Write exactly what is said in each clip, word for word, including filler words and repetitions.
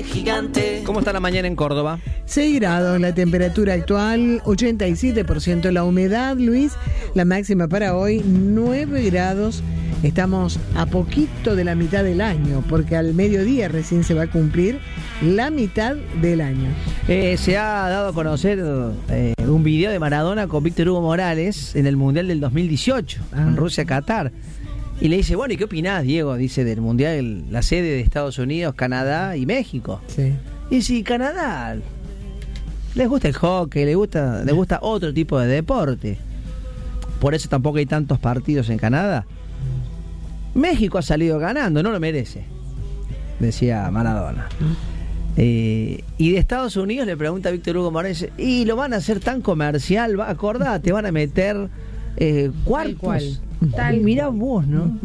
gigante. ¿Cómo está la mañana en Córdoba? seis grados la temperatura actual, ochenta y siete por ciento la humedad, Luis. La máxima para hoy, nueve grados. Estamos a poquito de la mitad del año, porque al mediodía recién se va a cumplir la mitad del año. Eh, se ha dado a conocer eh, un video de Maradona con Víctor Hugo Morales en el Mundial del dos mil dieciocho, ah. en Rusia-Qatar. Y le dice, bueno, ¿y qué opinás, Diego? Dice, del Mundial, la sede de Estados Unidos, Canadá y México. Sí. Y si Canadá les gusta el hockey, les gusta, les gusta otro tipo de deporte. Por eso tampoco hay tantos partidos en Canadá. México ha salido ganando, no lo merece, decía Maradona. Eh, y de Estados Unidos le pregunta a Víctor Hugo Morales, ¿y lo van a hacer tan comercial? ¿Va? Acordate, van a meter eh, cuartos. Tal cual. Tal mirá vos, ¿no?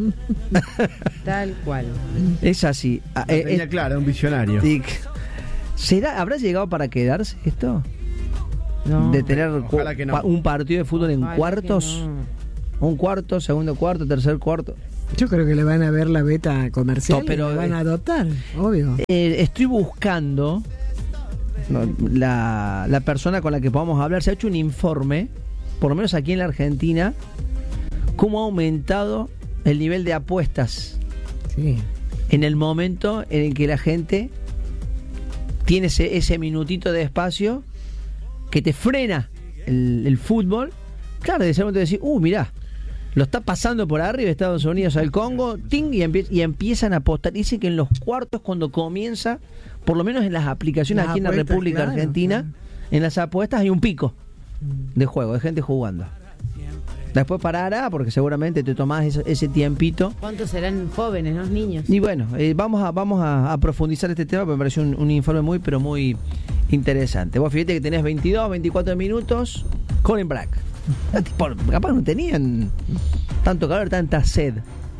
Tal cual. Es así. La tenía eh, clara, un visionario. Y, ¿será, ¿Habrá llegado para quedarse esto? No. De tener cu- no. un partido de fútbol en Ojalá cuartos. No. Un cuarto, segundo cuarto, tercer cuarto. Yo creo que le van a ver la beta comercial, no, pero y van a adoptar, obvio. Eh, estoy buscando no, la, la persona con la que podamos hablar. Se ha hecho un informe, por lo menos aquí en la Argentina, cómo ha aumentado el nivel de apuestas. Sí. En el momento en el que la gente tiene ese, ese minutito de espacio que te frena el, el fútbol. Claro, de ese momento decís, uh, mirá, lo está pasando por arriba Estados Unidos al Congo, ting, y, empie- y empiezan a apostar. Dice que en los cuartos, cuando comienza, por lo menos en las aplicaciones las aquí apuestas, en la República claro, Argentina, claro. En las apuestas hay un pico de juego, de gente jugando. Después parará, porque seguramente te tomás ese, ese tiempito. ¿Cuántos serán jóvenes, los niños? Y bueno, eh, vamos a vamos a, a profundizar este tema, porque me pareció un, un informe muy, pero muy interesante. Vos fíjate que tenés veintidós, veinticuatro minutos, Colin Brack. Tipo, capaz no tenían tanto calor, tanta sed.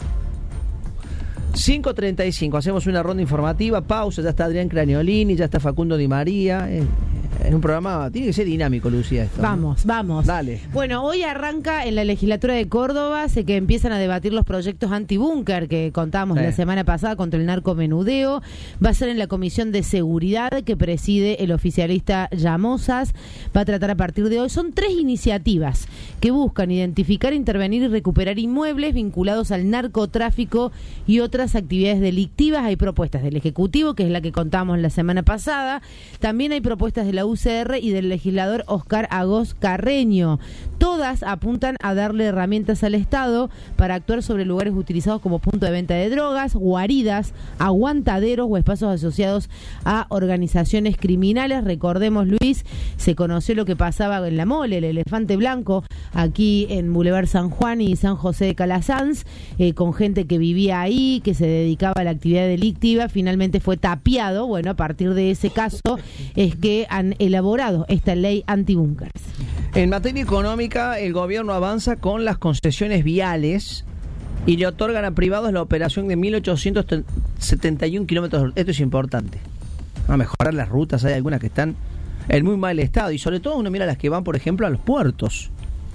cinco treinta y cinco, hacemos una ronda informativa, pausa, ya está Adrián Craniolini, ya está Facundo Di María. Es, es un programa, tiene que ser dinámico, Lucía, esto. Vamos, ¿no? vamos. Dale. Bueno, hoy arranca en la legislatura de Córdoba, sé que empiezan a debatir los proyectos antibúnker que contábamos sí. la semana pasada contra el narcomenudeo. Va a ser en la Comisión de Seguridad que preside el oficialista Llamosas. Va a tratar a partir de hoy. Son tres iniciativas que buscan identificar, intervenir y recuperar inmuebles vinculados al narcotráfico y otras actividades delictivas. Hay propuestas del Ejecutivo, que es la que contamos la semana pasada. También hay propuestas de la U C R y del legislador Oscar Agos Carreño. Todas apuntan a darle herramientas al Estado para actuar sobre lugares utilizados como punto de venta de drogas, guaridas, aguantaderos o espacios asociados a organizaciones criminales. Recordemos, Luis, se conoció lo que pasaba en la Mole, el Elefante Blanco, aquí en Boulevard San Juan y San José de Calasanz, eh, con gente que vivía ahí, que se dedicaba a la actividad delictiva. Finalmente fue tapiado. Bueno, a partir de ese caso es que han elaborado esta ley antibúnkers. En materia económica, el gobierno avanza con las concesiones viales y le otorgan a privados la operación de mil ochocientos setenta y uno kilómetros. Esto es importante. A mejorar las rutas, hay algunas que están en muy mal estado, y sobre todo uno mira las que van, por ejemplo, a los puertos.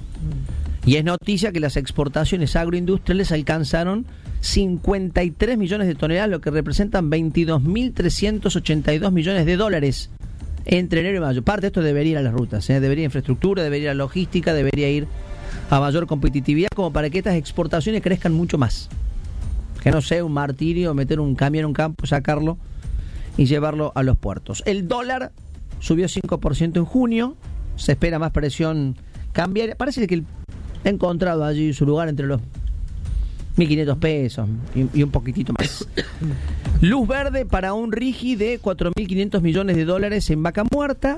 Y es noticia que las exportaciones agroindustriales alcanzaron cincuenta y tres millones de toneladas, lo que representan veintidós mil trescientos ochenta y dos millones de dólares entre enero y mayo. Parte de esto debería ir a las rutas, ¿eh? Debería ir a infraestructura, debería ir a logística, debería ir a mayor competitividad, como para que estas exportaciones crezcan mucho más. Que no sea un martirio meter un camión en un campo, sacarlo y llevarlo a los puertos. El dólar subió cinco por ciento en junio, se espera más presión cambiaria. Parece que ha encontrado allí su lugar entre los mil quinientos pesos y, y un poquitito más. Luz verde para un RIGI de cuatro mil quinientos millones de dólares en Vaca Muerta.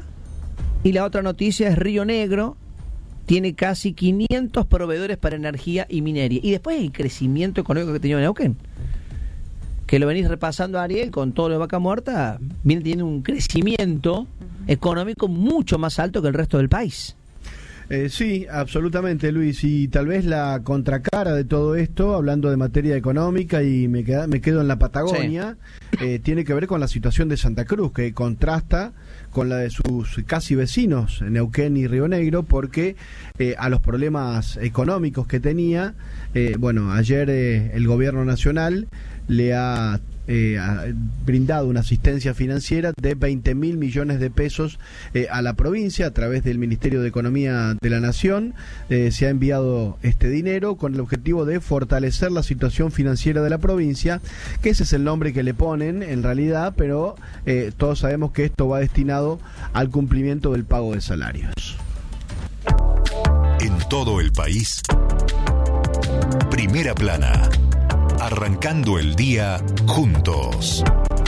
Y la otra noticia es Río Negro. Tiene casi quinientos proveedores para energía y minería. Y después el crecimiento económico que tenía Neuquén, que lo venís repasando, Ariel, con todo lo de Vaca Muerta, viene teniendo un crecimiento económico mucho más alto que el resto del país. Eh, sí, absolutamente, Luis, y tal vez la contracara de todo esto, hablando de materia económica, y me, queda, me quedo en la Patagonia, sí. eh, tiene que ver con la situación de Santa Cruz, que contrasta con la de sus casi vecinos, Neuquén y Río Negro, porque eh, a los problemas económicos que tenía, eh, bueno, ayer eh, el gobierno nacional le ha eh, ha brindado una asistencia financiera de veinte mil millones de pesos eh, a la provincia a través del Ministerio de Economía de la Nación. Eh, se ha enviado este dinero con el objetivo de fortalecer la situación financiera de la provincia, que ese es el nombre que le ponen en realidad, pero eh, todos sabemos que esto va destinado al cumplimiento del pago de salarios. En todo el país, Primera Plana, arrancando el día juntos.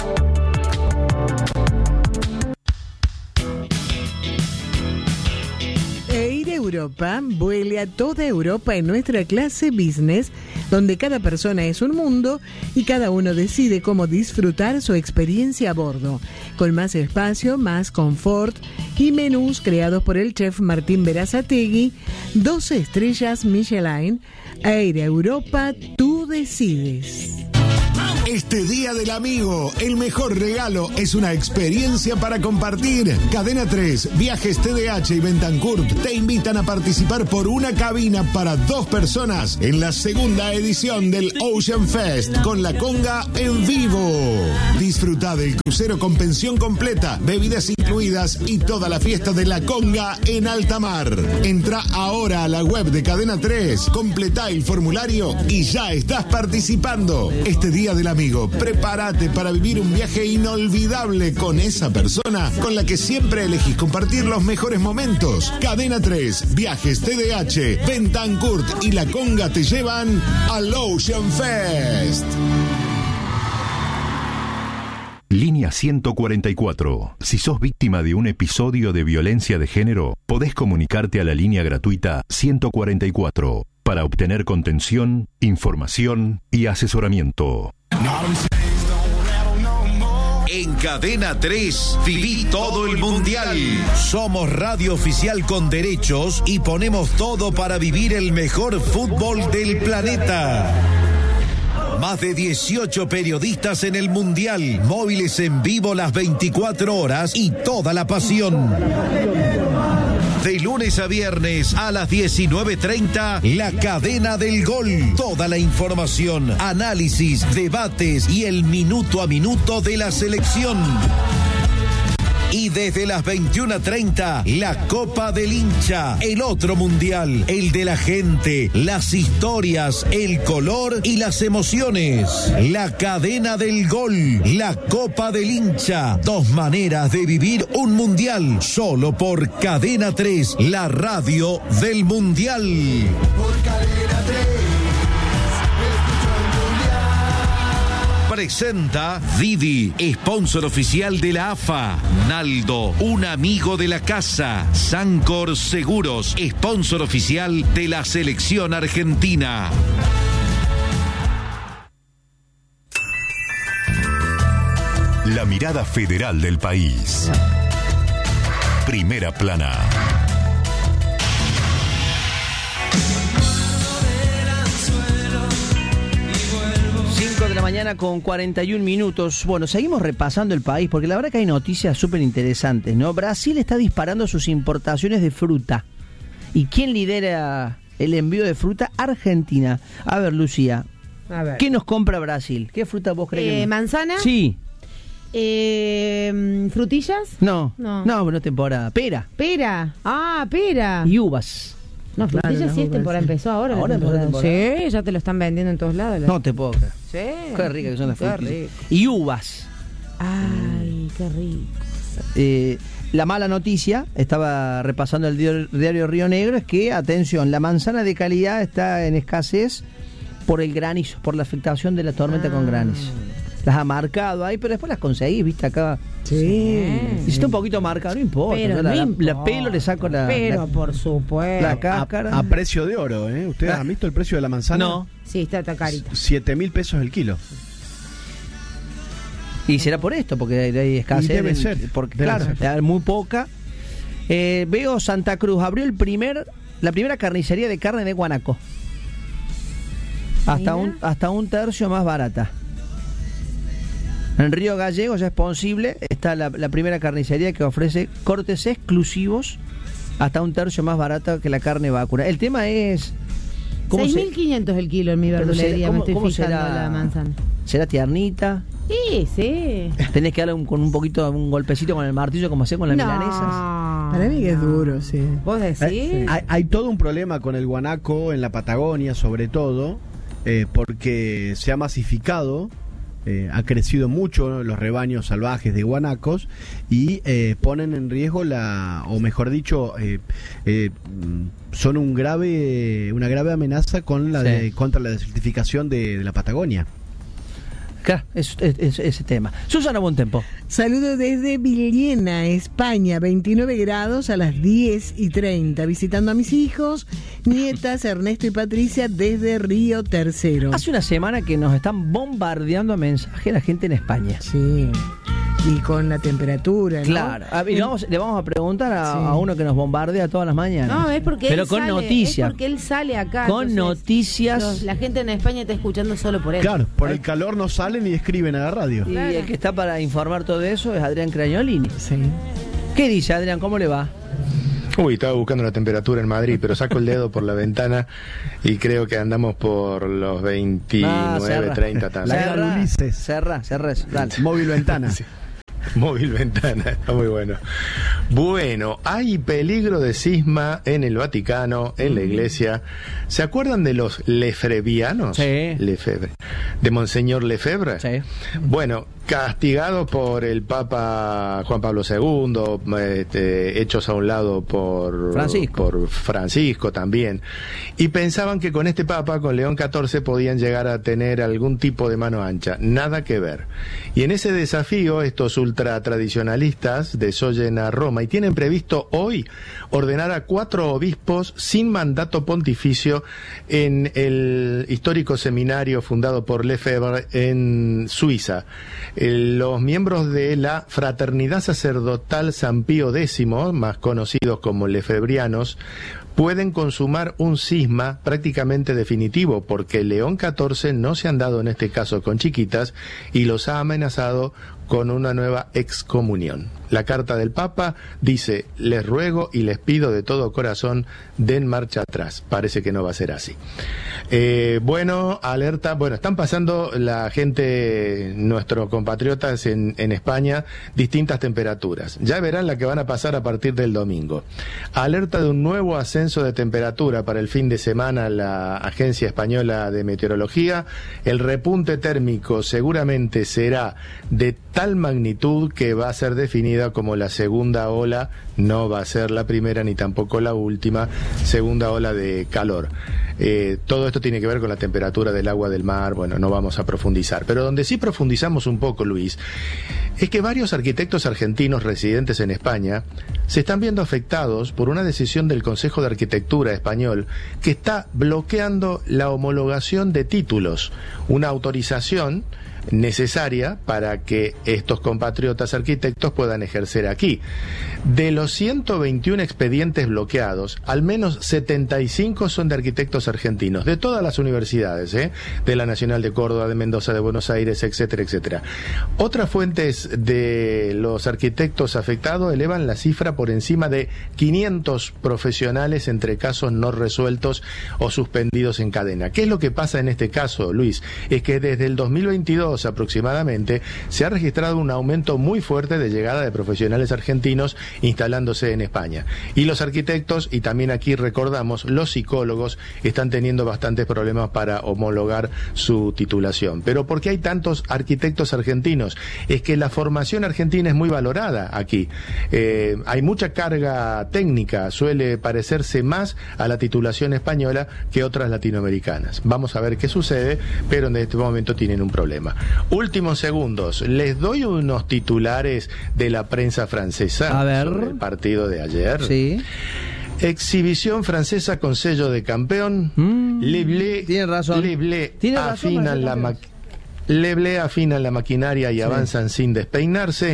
Air Europa vuele a toda Europa en nuestra clase business, donde cada persona es un mundo y cada uno decide cómo disfrutar su experiencia a bordo, con más espacio, más confort y menús creados por el chef Martín Berazategui, doce estrellas Michelin. Air Europa, tú decides. Este Día del Amigo, el mejor regalo es una experiencia para compartir. Cadena tres, Viajes T D H y Bentancourt te invitan a participar por una cabina para dos personas en la segunda edición del Ocean Fest con la conga en vivo. Disfruta del crucero con pensión completa, bebidas incluidas y toda la fiesta de la conga en alta mar. Entra ahora a la web de Cadena tres, completá el formulario y ya estás participando. Este Día del Amigo, prepárate para vivir un viaje inolvidable con esa persona con la que siempre elegís compartir los mejores momentos. Cadena tres, Viajes T D H, Bentancourt y La Conga te llevan al Ocean Fest. Línea ciento cuarenta y cuatro. Si sos víctima de un episodio de violencia de género, podés comunicarte a la línea gratuita ciento cuarenta y cuatro para obtener contención, información y asesoramiento. En Cadena tres, viví todo el Mundial. Somos radio oficial con derechos y ponemos todo para vivir el mejor fútbol del planeta. Más de dieciocho periodistas en el Mundial, móviles en vivo las veinticuatro horas y toda la pasión. De lunes a viernes a las diecinueve treinta, La Cadena del Gol. Toda la información, análisis, debates y el minuto a minuto de la selección. Y desde las veintiuna treinta, la Copa del Hincha, el otro mundial, el de la gente, las historias, el color y las emociones. La Cadena del Gol, la Copa del Hincha, dos maneras de vivir un mundial, solo por Cadena tres, la radio del mundial. Por Cadena tres. Presenta Didi, sponsor oficial de la A F A. Naldo, un amigo de la casa. Sancor Seguros, sponsor oficial de la selección argentina. La mirada federal del país. Primera Plana. De la mañana con cuarenta y un minutos. Bueno, seguimos repasando el país porque la verdad que hay noticias súper interesantes, ¿no? Brasil está disparando sus importaciones de fruta. ¿Y quién lidera el envío de fruta? Argentina. A ver, Lucía, a ver. ¿Qué nos compra Brasil? ¿Qué fruta vos crees Eh, que... ¿Manzana? Sí. Eh, ¿Frutillas? No, No. no, no es temporada. Pera Pera. Ah, pera. y uvas. No, frutillas Claro, sí no, es temporada. sí. Empezó ahora. la Ahora empezó la temporada. Sí, ya te lo están vendiendo en todos lados. No te puedo creer. Sí. Qué ricas que son las Qué frutas. rico. Y uvas. Ay, qué rico. Eh, la mala noticia, estaba repasando el diario, diario Río Negro, es que, atención, la manzana de calidad está en escasez por el granizo, por la afectación de la tormenta Ah. con granizo. Las ha marcado ahí, pero después las conseguís, viste, acá. Sí. Y si está un poquito marcado, no importa. Pero yo la, no la- importa. la pelo le saco la, Pero la, por supuesto. la A, cáscara. a precio de oro, ¿eh? ¿Ustedes Ah. han visto el precio de la manzana? No. Sí, está, está carita. Siete mil pesos el kilo. Y será por esto, porque hay, hay escasez. Y debe en- ser, Porque, debe claro, ser. hay muy poca. Eh, veo Santa Cruz, abrió el primer, la primera carnicería de carne de Guanaco. Hasta Mira. un, hasta un tercio más barata. En Río Gallego ya es posible, está la, la primera carnicería que ofrece cortes exclusivos hasta un tercio más barata que la carne vacuna. El tema es... ¿cómo seis se- mil quinientos el kilo en mi Pero verdulería, será- me ¿cómo- estoy cómo fijando será? la manzana. ¿Será tiernita? Sí, sí. Tenés que darle un, con un poquito, un golpecito con el martillo como hacía con las no. milanesas. Para mí que es duro, sí. ¿Vos decís? Eh, hay, hay todo un problema con el guanaco en la Patagonia, sobre todo, eh, porque se ha masificado, eh, ha crecido mucho los rebaños salvajes de guanacos y eh, ponen en riesgo la, o mejor dicho, eh, eh, son un grave, una grave amenaza con la Sí. de, contra la desertificación de, de la Patagonia. Claro, es, es- es- ese tema. Susana Bontempo. Saludo desde Villena, España, veintinueve grados a las diez y treinta, visitando a mis hijos, nietas, Ernesto y Patricia desde Río Tercero. Hace una semana que nos están bombardeando a mensaje la gente en España. Sí, y con la temperatura, ¿no? Claro, a ver, le, vamos, le vamos a preguntar a, Sí. a uno que nos bombardea todas las mañanas. No, es porque Pero él con sale, noticias. es porque él sale acá. Con entonces, noticias. los- la gente en España está escuchando solo por él. Claro, por el calor no salen y escriben a la radio. Y Claro. el que está para informar todo eso es Adrián Crañolini. Sí. ¿Qué dice Adrián? ¿Cómo le va? Uy, estaba buscando la temperatura en Madrid, pero saco el dedo por la ventana y creo que andamos por los veintinueve, cerra. treinta La también. era Cerra, Ulises. cerra, cerra eso, dale. Móvil ventana. Sí. Móvil ventana, está muy bueno. Bueno, hay peligro de cisma en el Vaticano, en la iglesia. ¿Se acuerdan de los lefebvrianos? Sí. Lefebvre. ¿De Monseñor Lefebvre? Sí. Bueno, castigado por el Papa Juan Pablo segundo, este, hechos a un lado por Francisco. por Francisco también. Y pensaban que con este Papa, con León catorce, podían llegar a tener algún tipo de mano ancha. Nada que ver. Y en ese desafío, estos ultratradicionalistas desoyen a Roma y tienen previsto hoy ordenar a cuatro obispos sin mandato pontificio en el histórico seminario fundado por Lefebvre en Suiza. Eh, Los miembros de la Fraternidad Sacerdotal San Pío X, más conocidos como lefebrianos, pueden consumar un cisma prácticamente definitivo, porque León catorce no se han dado en este caso con chiquitas y los ha amenazado con una nueva excomunión. La carta del Papa dice: les ruego y les pido de todo corazón, den marcha atrás. Parece que no va a ser así. Eh, bueno, alerta, bueno, están pasando la gente, nuestros compatriotas en, en España, distintas temperaturas. Ya verán la que van a pasar a partir del domingo. Alerta de un nuevo ascenso de temperatura para el fin de semana la Agencia Española de Meteorología. El repunte térmico seguramente será de tal magnitud que va a ser definida como la segunda ola, no va a ser la primera ni tampoco la última, segunda ola de calor. Eh, todo esto tiene que ver con la temperatura del agua del mar, bueno, no vamos a profundizar. Pero donde sí profundizamos un poco, Luis, es que varios arquitectos argentinos residentes en España se están viendo afectados por una decisión del Consejo de Arquitectura español que está bloqueando la homologación de títulos, una autorización necesaria para que estos compatriotas arquitectos puedan ejercer aquí. De los ciento veintiún expedientes bloqueados, al menos setenta y cinco son de arquitectos argentinos, de todas las universidades, ¿eh? De la Nacional de Córdoba, de Mendoza, de Buenos Aires, etcétera, etcétera. Otras fuentes de los arquitectos afectados elevan la cifra por encima de quinientos profesionales entre casos no resueltos o suspendidos en cadena. ¿Qué es lo que pasa en este caso, Luis? Es que desde el dos mil veintidós aproximadamente se ha registrado un aumento muy fuerte de llegada de profesionales argentinos instalándose en España. Y los arquitectos, y también aquí recordamos, los psicólogos están teniendo bastantes problemas para homologar su titulación. ¿Pero por qué hay tantos arquitectos argentinos? Es que la formación argentina es muy valorada aquí. Eh, hay mucha carga técnica, suele parecerse más a la titulación española que otras latinoamericanas. Vamos a ver qué sucede, pero en este momento tienen un problema. Últimos segundos, les doy unos titulares de la prensa francesa. A ver. Sobre el partido de ayer. Sí. Exhibición francesa con sello de campeón. Mm, Les Bleus, tiene razón. Les Bleus Tiene razón, afinan Marcelo la Campeones. ma- Les Bleus afinan la maquinaria y Sí. avanzan sin despeinarse.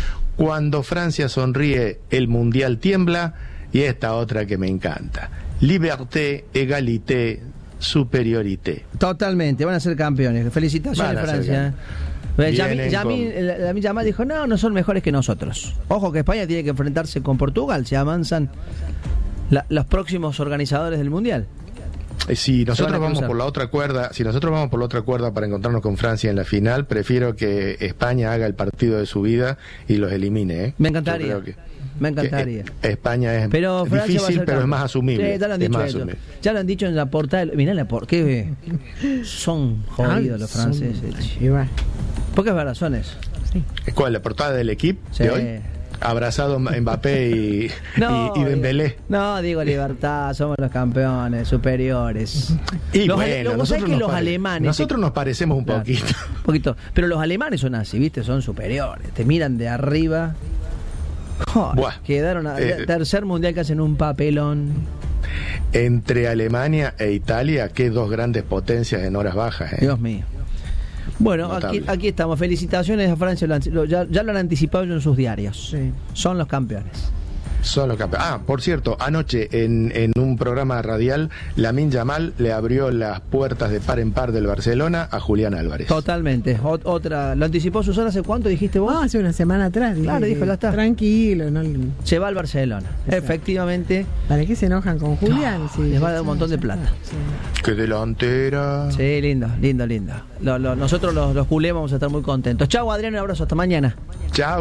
Cuando Francia sonríe, el mundial tiembla. Y esta otra que me encanta: liberté, égalité, superiorité. Totalmente, van a ser campeones. Felicitaciones, Van a ser Francia. campeones. Yami, Vienen Yami, con- la, la Yamal dijo, no, no son mejores que nosotros. Ojo que España tiene que enfrentarse con Portugal si avanzan la- los próximos organizadores del Mundial. Si nosotros vamos cruzar. por la otra cuerda, si nosotros vamos por la otra cuerda para encontrarnos con Francia en la final, prefiero que España haga el partido de su vida y los elimine. ¿eh? Me encantaría. Yo creo que, Me encantaría. que España es Pero Francia va a difícil, ser pero es campeón. más asumible. Sí, ya lo han es dicho más ellos. asumible. Ya lo han dicho en la portada. Mirá la por qué son jodidos los Son- franceses. Y bueno, Porque es verdad, son eso. ¿Cuál? ¿La portada del equipo Sí. de hoy? Abrazado Mbappé y, No, y, y Dembélé. No, digo libertad, somos los campeones superiores. Y los, bueno, ale- los- vos sabés nosotros que nos los pare- alemanes. Nosotros nos parecemos un Claro, poquito. un poquito. Pero los alemanes son así, ¿viste? Son superiores. Te miran de arriba. Joder, Buah. quedaron a Eh, tercer mundial que hacen un papelón. Entre Alemania e Italia, qué dos grandes potencias en horas bajas. ¿eh? Dios mío. Bueno, Notable. aquí, aquí estamos. Felicitaciones a Francia. Lo han- lo- ya, ya lo han anticipado en sus diarios. sí. Son los campeones. Son los campeones. Ah, por cierto, anoche en, en un programa radial, Lamine Yamal le abrió las puertas de par en par del Barcelona a Julián Álvarez. Totalmente. Ot- otra. ¿Lo anticipó Susana hace cuánto dijiste vos? No, hace una semana atrás. dije Claro, que dijo, ya está. Tranquilo, no, Se va al Barcelona. Efectivamente. ¿para qué se enojan con Julián? Sí, les va a dar un sí, montón de ya plata. está, sí. ¡Qué delantera! Sí, lindo, lindo, lindo. Lo- lo- nosotros los, los culés vamos a estar muy contentos. Chau, Adrián, un abrazo. Hasta mañana. Chao.